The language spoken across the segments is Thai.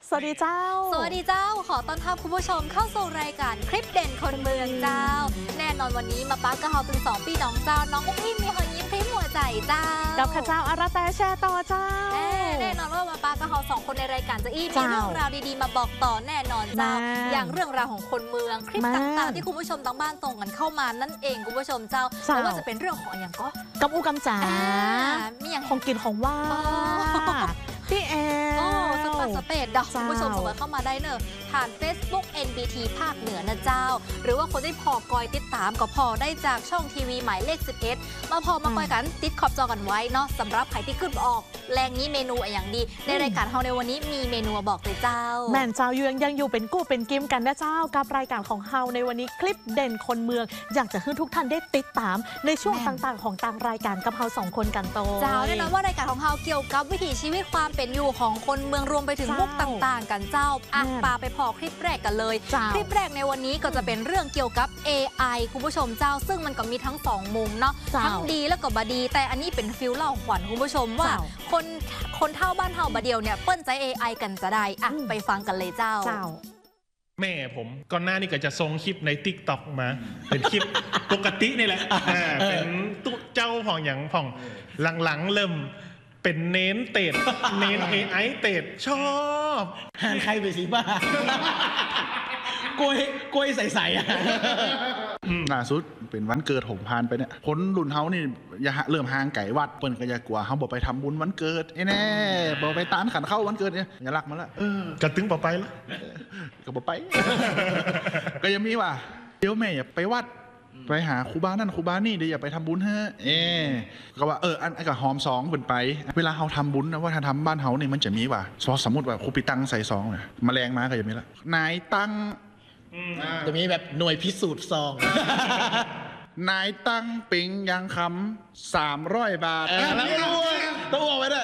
สวัสดีเจ้าสวัสดีเจ้าขอต้อนรับคุณผู้ชมเข้าสู่รายการคลิปเด่นคนเมืองเจ้าแน่นอนวันนี้มาปักกะเฮาเป็น2พี่น้องเจ้าน้องอุ้มอิมมีหอยยิ้มพริ้มหัวใจเจ้ากับข้าเจ้าอาราแต่แชร์ต่อเจ้าแน่นอนว่ามาปักกะเฮา2คนในรายการจะมีเรื่องราวดีๆมาบอกต่อแน่นอนเจ้าอย่างเรื่องราวของคนเมืองคลิปต่างๆที่คุณผู้ชมทั้งบ้านส่งกันเข้ามานั่นเองคุณผู้ชมเจ้าไม่ว่าจะเป็นเรื่องของอย่างก็กำอูกำจ๋ามีอย่างของกินของว่าพี่แอลสเปดดอกคุณผู้ชมส่งเข้ามาได้เนอะผ่าน Facebook NBT ภาคเหนือนะเจ้าหรือว่าคนที่พอกอยติดตามก็พอได้จากช่องทีวีหมายเลข11มาพอมาคอยกันติดขอบจอกันไว้เนาะสำหรับใครที่ขึ้นออกแรงนี้เมนูอย่างดีในรายการเฮาในวันนี้มีเมนูบอกเลยเจ้าแม่นเจ้ายังอยู่เป็นกู้เป็นกิมกันนะเจ้ากับรายการของเฮาในวันนี้คลิปเด่นคนเมืองอยากจะให้ทุกท่านได้ติดตามในช่วงต่างๆของต่างรายการกับเฮา2คนกันโตเจ้าแน่นอนว่ารายการของเฮาเกี่ยวกับวิถีชีวิตความเป็นอยู่ของคนเมืองรวมไปถึงมุกต่างๆกันเจ้าปาไปพอคลิปแรกกันเลยคลิปแรกในวันนี้ก็จะเป็นเรื่องเกี่ยวกับ AI คุณผู้ชมเจ้าซึ่งมันก็มีทั้ง2มุมเนาะทั้งดีแล้วก็บดีแต่อันนี้เป็นฟิลเล่าขวัญคุณผู้ชมว่าคนเท่าบ้านเท่าบะเดียวเนี่ยเปิ้นใจ AI กันจะได้ไปฟังกันเลยเจ้าแม่ผมก่อนหน้านี้ก็จะส่งคลิปใน TikTok มาเป็นคลิปปกตินี่แหละเป็นตุ๊เจ้าผ่องอย่างผ่องหลังๆเริ่มเป็นเน้นเตดเน้น AI เตดชอบหานใครไปสิบ้ากล้วยใสๆอ่ะล่าสุดเป็นวันเกิดผมผ่านไปเนี่ยคนรุ่นเฮานี่อย่าเริ่มห่างไก่วัดเปิ้นก็อย่ากลัวเฮาบ่ไปทำบุญวันเกิดแน่บ่ไปตานขันเข้าวันเกิดเนี่ยอย่ารักมันละกระตึงบ่ไปละก็บ่ไปก็ยังมีว่าเดี๋ยวแม่อย่าไปวัดไปหาครูบานั่นครูบานี่เดี๋ยวอย่าไปทำบุญเฮ้ก็ว่าอันกับหอม2เพิ่นไปเวลาเฮาทำบุญนะว่าถ้าทำบ้านเฮานี่มันจะมีว่าสมมุติว่าครูปิตังใส่ซองน่ะแมลงมาก็จะมีละนายตั้งจะมีแบบหน่วยพิสูจน์ซองนายตั้งปิงยังคำ300 บาทแล้วต้องบอกไว้ด้วย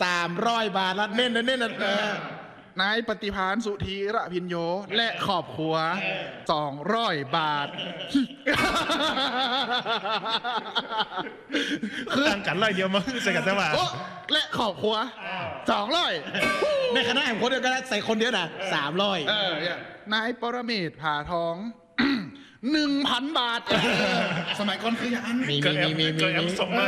300 บาทแล้วเน้นนายปฏิภาณสุธีระพินโยและครอบครัว200 บาทคือต่างกัน100เดียวมาใส่กันได้ว่าและครอบครัว200 ในคณะแห่งคนเดียวกันใส่คนเดียวนะ300 นายปรเมศผ่าทอง 1,000 บาทสมัยก่อนคืออย่างนั้นมีส่งมา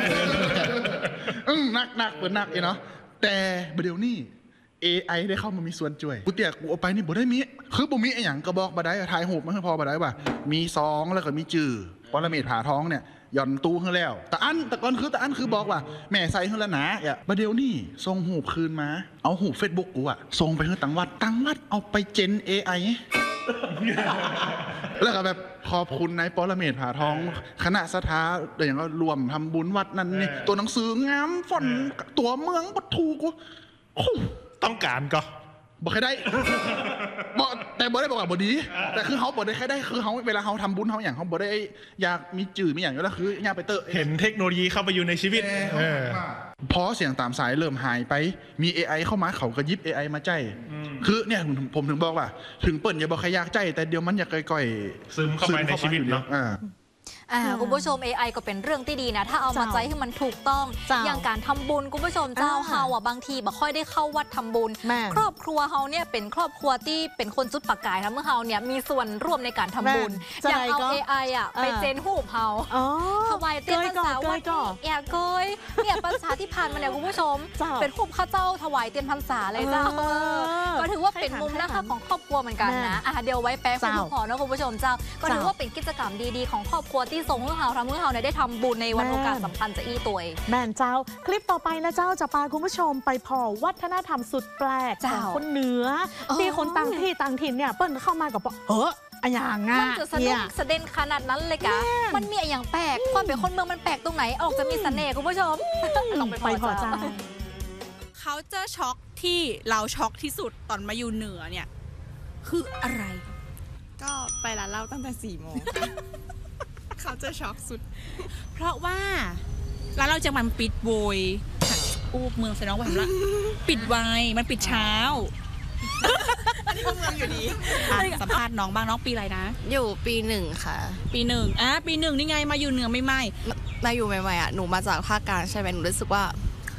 นักเปิดนักเนาะแต่เดี๋ยวนี้AI ได้เข้ามามีส่วนช่วยกูเตียกูเอาไปนี่บ่ได้มีคือบ่มีไอ้หยังก็บอกบ่ได้ถ่ายรูปมันคือพอบ่ได้ว่ามี2แล้วก็มีจื่อปรเมศผ่าท้องเนี่ยย่อนตู้ขึ้นแล้วแต่ก่อนคือบอกว่าแม่ใส่ขึ้นแล้วนะบ่เดี๋ยวนี้ส่งรูปคืนมาเอารูป Facebook กูอะส่งไปให้ตังวัดเอาไปเจน AI แล้วก็แบบขอบคุณนายปรเมศผ่าท้องคณะสถาอย่างก็รวมทำบุญวัดนั่นนี่ตัวหนังสืองามฝนตัวเมืองปทุกูต้องการก็บอกใครได้บอกแต่บอกได้บอกว่าบดีแต่คือเขาบอกได้ใครได้คือเขาเวลาเขาทำบุญเขาอย่างเขาบอกได้อยากมีจื่อมีอย่างนี้แล้วคืออยากไปเห็นเทคโนโลยีเข้าไปอยู่ในชีวิตพอเสียงตามสายเริ่มหายไปมี AI เข้ามาเขาก็ยิบ AI มาใจคือเนี่ยผมถึงบอกว่าถึงเปิดอย่าบอกใครอยากใจแต่เดี๋ยวมันอยากก่อยๆซึมเข้าไปในชีวิตเนาะคุณผู้ชม AI ก็เป็นเรื่องที่ดีนะถ้าเอามาใจให้มันถูกต้องอย่างการทำบุญคุณผู้ชมเจ้าเฮาบางทีบ่ค่อยได้เข้าวัดทำบุญครอบครัวเฮาเนี่ยเป็นครอบครัวที่เป็นคนจุดประกายทำเมื่อเฮาเนี่ยมีส่วนร่วมในการทำบุญอย่างเอา AI ไปเจนหูเฮาถวายเตี้ยนภาษาวัดแอบเกยเนี่ยภาษาที่ผ่านมาเนี่ยคุณผู้ชมเป็นหูข้าเจ้าถวายเตี้ยนพรรษาเลยเจ้าก็ถือว่าเป็นมุมนะคะของครอบครัวเหมือนกันนะเดี๋ยวไว้แปลคุณผู้พอนะคุณผู้ชมเจ้าก็ถือว่าเป็นกิจกรรมดีๆของครอบครัวที่ส่งเมื่อเฮาได้ทำบุญในวันโอกาสสำคัญจะอี้ตัวแม่นเจ้าคลิปต่อไปนะเจ้าจะพาคุณผู้ชมไปพอวัฒนธรรมสุดแปลกของคนเหนือที่คนต่างที่ต่างถิ่นเนี่ยเปิ้ลเข้ามากับอย่างง่ะมันจะสนุกสะเด็นขนาดนั้นเลยกะมันมีอย่างแปลกความเป็นคนเมืองมันแปลกตรงไหนออกจะมีเสน่ห์คุณผู้ชมลองไปพอเจ้าเขาเจอช็อกที่เราช็อกที่สุดตอนมาอยู่เหนือเนี่ยคืออะไรก็ไปร้านเหล้าตั้งแต่4 โมงเขาจะช็อกสุดเพราะว่าร้านเราจะมันปิดโวยเมืองเซนองว่าละปิดไวมันปิดเช้าอันนี้เมืองอยู่ดีสัมภาษณ์น้องบ้างน้องปีอะไรนะอยู่ปี 1ค่ะปี 1ปี 1นี่ไงมาอยู่เหนือไม่มาอยู่ใหม่ๆหนูมาจากภาคกลางใช่ไหมหนูรู้สึกว่า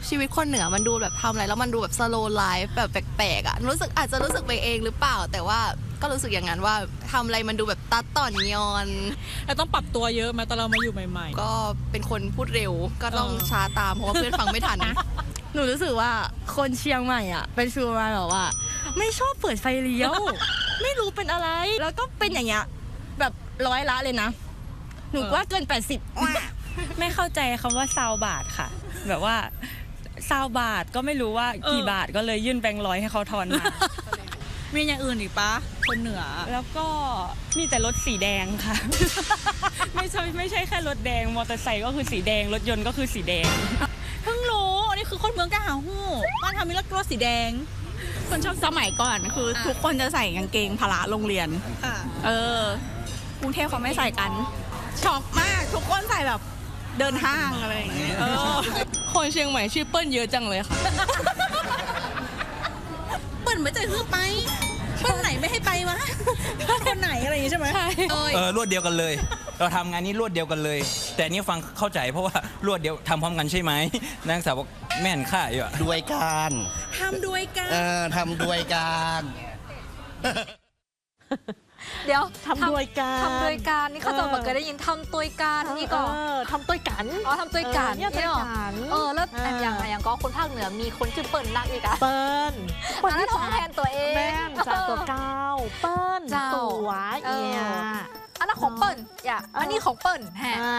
ชีวิตคนเหนือมันดูแบบทำอะไรแล้วมันดูแบบ slow life แบบแปลกๆอ่ะอาจจะรู้สึกไปเองหรือเปล่าแต่ว่าก็รู้สึกอย่างนั้นว่าทำอะไรมันดูแบบตัดต่อนยอนเราต้องปรับตัวเยอะไหมตอนเรามาอยู่ใหม่ๆก็เป็นคนพูดเร็วก็ต้องช้าตามเพราะว่าเพื่อนฟังไม่ทันหนูรู้สึกว่าคนเชียงใหม่อ่ะเป็นฟิลมาแบบว่าไม่ชอบเปิดไฟเลี้ยว ไม่รู้เป็นอะไรแล้วก็เป็นอย่างเงี้ยแบบ100 ละเลยนะหนูว่าเกิน80 ไม่เข้าใจคำว่าซาวบาทค่ะแบบว่าซาวบาทก็ไม่รู้ว่ากี่บาทก็เลยยื่นแบงค์100ให้เขาทอนมามีอย่างอื่นอีกปะคนเหนือแล้วก็มีแต่รถสีแดงค่ะ ไม่ใช่แค่รถแดงมอเตอร์ไซค์ก็คือสีแดงรถยนต์ก็คือสีแดงเพิ่งรู้อันนี้คือคนเมืองกาหาหู้บ้านทำมีรถสีแดงคนชอบสมัยก่อนคือทุกคนจะใส่กางเกงพละโรงเรียนกรุงเทพเขาไม่ใส่กันช็อกมากทุกคนใส่แบบเดินห้างอะไรอย่างเงี้ยคนเชียงใหม่ชื่อเปิ้ลเยอะจังเลยค่ะเปิ้ลไม่ใจคือไปเปิ้ลไหนไม่ให้ไปวะคนไหนอะไรอย่างงี้ใช่ไหมใช่รวดเดียวกันเลยเราทำงานนี้รวดเดียวกันเลยแต่นี่ฟังเข้าใจเพราะว่ารวดเดียวทำพร้อมกันใช่ไหมนางสาวบอกแม่นค่าอยู่อะด้วยกันทำด้วยกันทำด้วยกันเดี๋ยวทำด้วยการนี่เขาจะบอกเคยได้ยินทำตัวการนี่ก็ทำตัวกันทำตัวกันเนี่ยตัวกันแล้วอย่างก็คนภาคเหนือมีคนชื่อเปิ้ลนักอีกอะเปิ้ลอันนั้นท้องแทนตัวเองแม่จากตัวเก้าเปิ้ลตัวเอียอันนั้นของเปิ้ลอันนี้ของเปิ้ลแฮะ